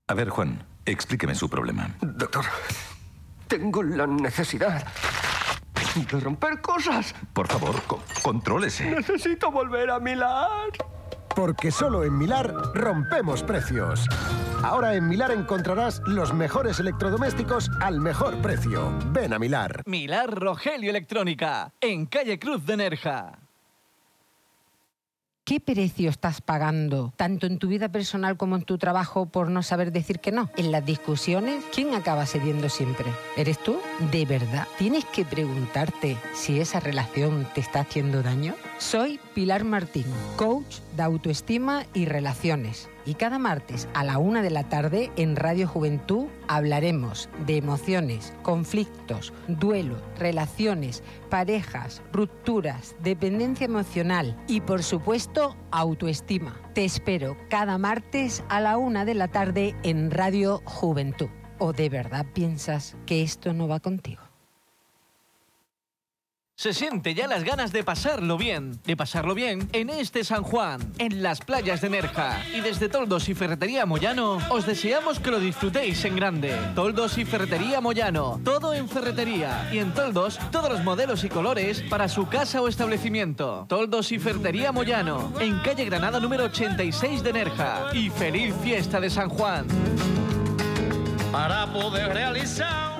A ver, Juan, explíqueme su problema. Doctor, tengo la necesidad de romper cosas. Por favor, contrólese. Necesito volver a Millar. Porque solo en Millar rompemos precios. Ahora en Millar encontrarás los mejores electrodomésticos al mejor precio. Ven a Millar. Millar Rogelio Electrónica, en calle Cruz de Nerja. ¿Qué precio estás pagando, tanto en tu vida personal como en tu trabajo, por no saber decir que no? En las discusiones, ¿quién acaba cediendo siempre? ¿Eres tú? ¿De verdad tienes que preguntarte si esa relación te está haciendo daño? Soy Pilar Martín, coach de autoestima y relaciones. Y cada martes a la 1 de la tarde en Radio Juventud hablaremos de emociones, conflictos, duelo, relaciones, parejas, rupturas, dependencia emocional y, por supuesto, autoestima. Te espero cada martes a la 1 de la tarde en Radio Juventud. ¿O de verdad piensas que esto no va contigo? Se siente ya las ganas de pasarlo bien en este San Juan, en las playas de Nerja. Y desde Toldos y Ferretería Moyano, os deseamos que lo disfrutéis en grande. Toldos y Ferretería Moyano, todo en ferretería. Y en Toldos, todos los modelos y colores para su casa o establecimiento. Toldos y Ferretería Moyano, en calle Granada número 86 de Nerja. Y feliz fiesta de San Juan. Para poder realizar